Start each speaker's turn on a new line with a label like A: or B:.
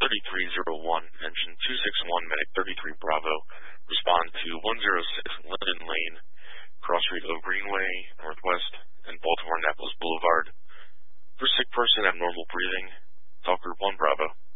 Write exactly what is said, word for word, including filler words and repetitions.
A: thirty-three oh one, engine two six one, medic thirty-three Bravo. Respond to one oh six Linden Lane, Cross Street O Greenway, Northwest, and Baltimore Annapolis Boulevard. For sick person, abnormal breathing. Talker one Bravo.